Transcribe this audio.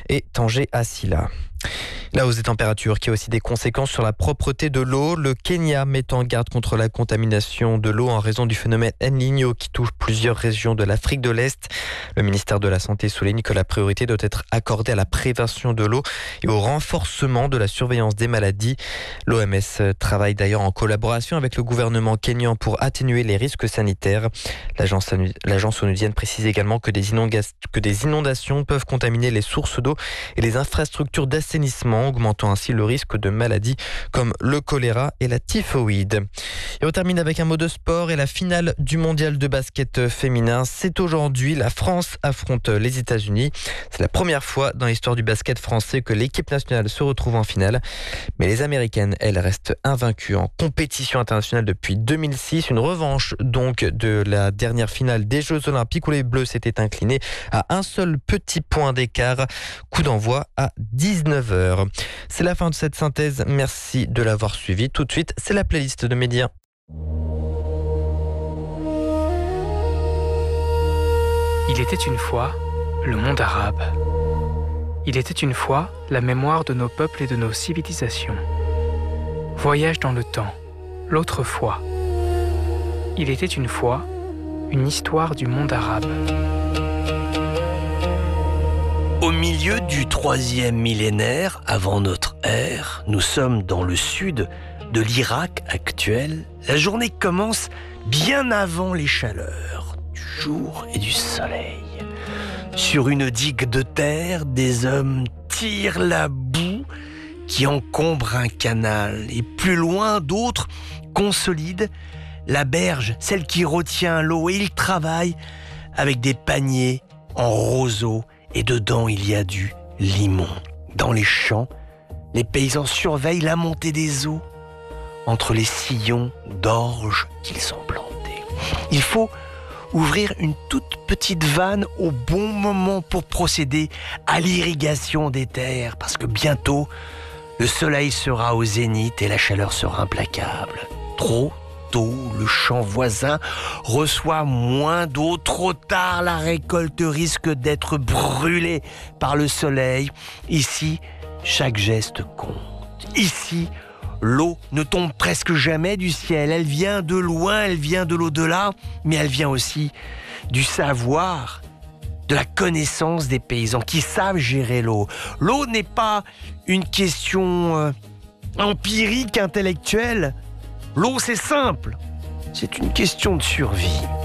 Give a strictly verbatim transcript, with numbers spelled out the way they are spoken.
et Tanger-Assila. La hausse des températures qui a aussi des conséquences sur la propreté de l'eau. Le Kenya met en garde contre la contamination de l'eau en raison du phénomène El Niño qui touche plusieurs régions de l'Afrique de l'Est. Le ministère de la Santé souligne que la priorité doit être accordée à la prévention de l'eau et au renforcement de la surveillance des maladies. L'O M S travaille d'ailleurs en collaboration avec le gouvernement kényan pour atténuer les risques sanitaires. L'agence, l'agence onusienne précise également que des, inondations, que des inondations peuvent contaminer les sources d'eau et les infrastructures d'assainissement, augmentant ainsi le risque de maladies comme le choléra et la typhoïde. Et on termine avec un mot de sport et la finale du mondial de basket féminin. C'est aujourd'hui, la France affronte les États-Unis. C'est la première fois dans l'histoire du basket français que l'équipe nationale se retrouve en finale. Mais les Américaines, elles, restent invaincues en compétition internationale depuis deux mille six. Une revanche donc de la dernière finale des Jeux Olympiques où les Bleus s'étaient inclinés à un seul petit point d'écart. Coup d'envoi à dix-neuf heures. C'est la fin de cette synthèse. Merci de l'avoir suivi. Tout de suite, c'est la playlist de Média. Il était une fois le monde arabe. Il était une fois la mémoire de nos peuples et de nos civilisations. Voyage dans le temps, l'autre fois. Il était une fois une histoire du monde arabe. Au milieu du troisième millénaire avant notre ère, nous sommes dans le sud de l'Irak actuel. La journée commence bien avant les chaleurs du jour et du soleil. Sur une digue de terre, des hommes tirent la boue qui encombre un canal. Et plus loin, d'autres consolident la berge, celle qui retient l'eau. Et ils travaillent avec des paniers en roseau. Et dedans, il y a du limon. Dans les champs, les paysans surveillent la montée des eaux entre les sillons d'orge qu'ils ont plantés. Il faut ouvrir une toute petite vanne au bon moment pour procéder à l'irrigation des terres, parce que bientôt, le soleil sera au zénith et la chaleur sera implacable. Trop tôt, le champ voisin reçoit moins d'eau. Trop tard, la récolte risque d'être brûlée par le soleil. Ici, chaque geste compte. Ici, l'eau ne tombe presque jamais du ciel. Elle vient de loin, elle vient de l'au-delà, mais elle vient aussi du savoir, de la connaissance des paysans qui savent gérer l'eau. L'eau n'est pas une question euh, empirique, intellectuelle. L'eau, c'est simple. C'est une question de survie.